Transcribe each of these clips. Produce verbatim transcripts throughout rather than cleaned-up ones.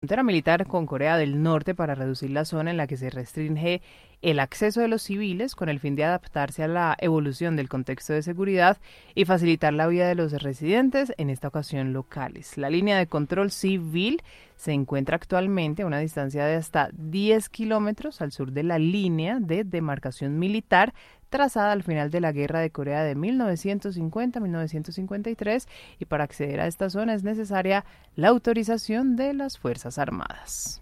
frontera militar con Corea del Norte para reducir la zona en la que se restringe el acceso de los civiles con el fin de adaptarse a la evolución del contexto de seguridad y facilitar la vida de los residentes, en esta ocasión locales. La línea de control civil se encuentra actualmente a una distancia de hasta diez kilómetros al sur de la línea de demarcación militar trazada al final de la Guerra de Corea de mil novecientos cincuenta a mil novecientos cincuenta y tres, y para acceder a esta zona es necesaria la autorización de las Fuerzas Armadas.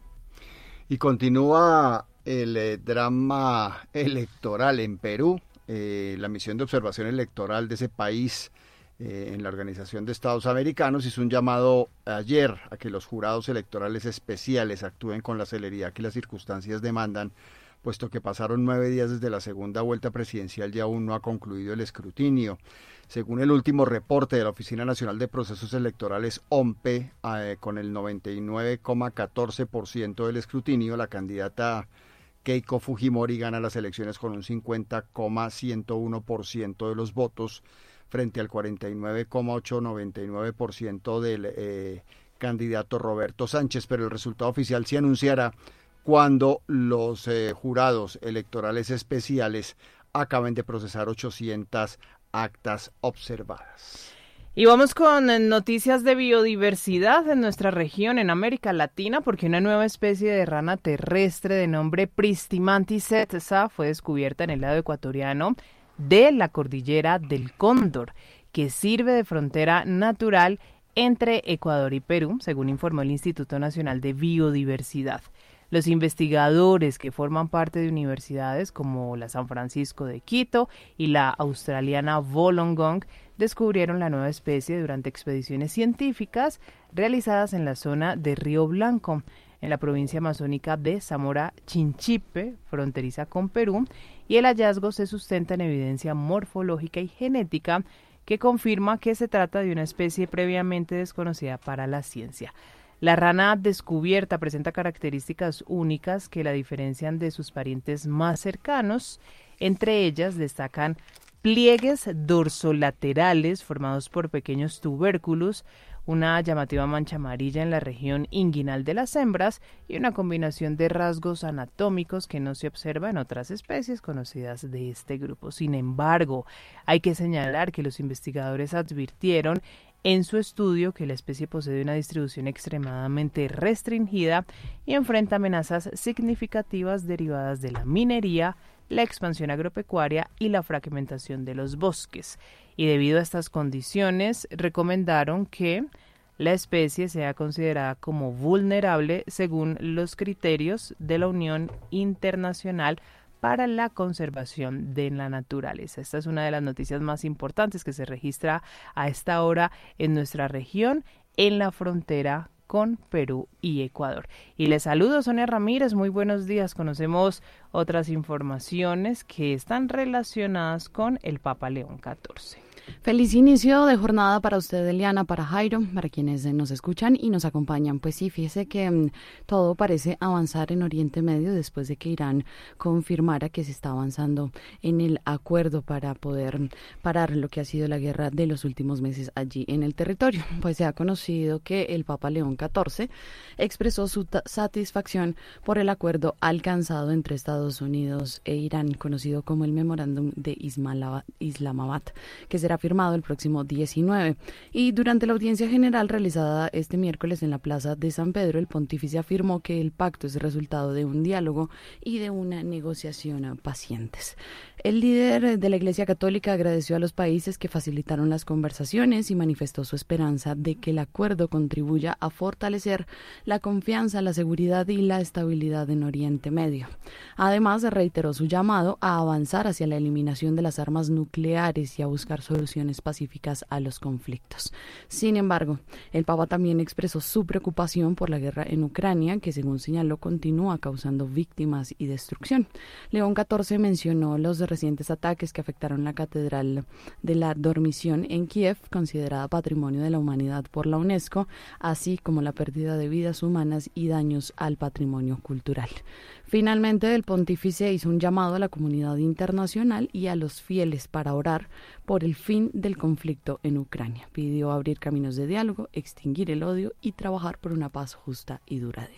Y continúa el eh, drama electoral en Perú. Eh, la misión de observación electoral de ese país eh, en la Organización de Estados Americanos hizo un llamado ayer a que los jurados electorales especiales actúen con la celeridad que las circunstancias demandan, puesto que pasaron nueve días desde la segunda vuelta presidencial y aún no ha concluido el escrutinio. Según el último reporte de la Oficina Nacional de Procesos Electorales, O M P E, eh, con el noventa y nueve coma catorce por ciento del escrutinio, la candidata Keiko Fujimori gana las elecciones con un cincuenta coma ciento uno por ciento de los votos frente al cuarenta y nueve coma ochocientos noventa y nueve por ciento del eh, candidato Roberto Sánchez, pero el resultado oficial se anunciará cuando los eh, jurados electorales especiales acaben de procesar ochocientas actas observadas. Y vamos con noticias de biodiversidad en nuestra región, en América Latina, porque una nueva especie de rana terrestre de nombre Pristimantis etsa fue descubierta en el lado ecuatoriano de la cordillera del Cóndor, que sirve de frontera natural entre Ecuador y Perú, según informó el Instituto Nacional de Biodiversidad. Los investigadores que forman parte de universidades como la San Francisco de Quito y la australiana Wollongong descubrieron la nueva especie durante expediciones científicas realizadas en la zona de Río Blanco, en la provincia amazónica de Zamora Chinchipe, fronteriza con Perú, y el hallazgo se sustenta en evidencia morfológica y genética que confirma que se trata de una especie previamente desconocida para la ciencia. La rana descubierta presenta características únicas que la diferencian de sus parientes más cercanos. Entre ellas destacan pliegues dorsolaterales formados por pequeños tubérculos, una llamativa mancha amarilla en la región inguinal de las hembras y una combinación de rasgos anatómicos que no se observa en otras especies conocidas de este grupo. Sin embargo, hay que señalar que los investigadores advirtieron en su estudio que la especie posee una distribución extremadamente restringida y enfrenta amenazas significativas derivadas de la minería, la expansión agropecuaria y la fragmentación de los bosques. Y debido a estas condiciones, recomendaron que la especie sea considerada como vulnerable según los criterios de la Unión Internacional para la Conservación de la Naturaleza. Esta es una de las noticias más importantes que se registra a esta hora en nuestra región, en la frontera con Perú y Ecuador. Y les saludo, Sonia Ramírez, muy buenos días. Conocemos otras informaciones que están relacionadas con el Papa León catorce. Feliz inicio de jornada para usted, Eliana, para Jairo, para quienes nos escuchan y nos acompañan. Pues sí, fíjese que um, todo parece avanzar en Oriente Medio después de que Irán confirmara que se está avanzando en el acuerdo para poder parar lo que ha sido la guerra de los últimos meses allí en el territorio. Pues se ha conocido que el Papa León catorce expresó su ta- satisfacción por el acuerdo alcanzado entre Estados Unidos e Irán, conocido como el Memorándum de Islamabad, que será firmado el próximo diecinueve. Y durante la audiencia general realizada este miércoles en la Plaza de San Pedro, el pontífice afirmó que el pacto es el resultado de un diálogo y de una negociación pacientes. El líder de la Iglesia Católica agradeció a los países que facilitaron las conversaciones y manifestó su esperanza de que el acuerdo contribuya a fortalecer la confianza, la seguridad y la estabilidad en Oriente Medio. Además, reiteró su llamado a avanzar hacia la eliminación de las armas nucleares y a buscar soluciones pacíficas a los conflictos. Sin embargo, el Papa también expresó su preocupación por la guerra en Ucrania, que según señaló continúa causando víctimas y destrucción. León catorce mencionó los recientes ataques que afectaron la Catedral de la Dormición en Kiev, considerada Patrimonio de la Humanidad por la UNESCO, así como la pérdida de vidas humanas y daños al patrimonio cultural. Finalmente, el pontífice hizo un llamado a la comunidad internacional y a los fieles para orar por el fin del conflicto en Ucrania. Pidió abrir caminos de diálogo, extinguir el odio y trabajar por una paz justa y duradera.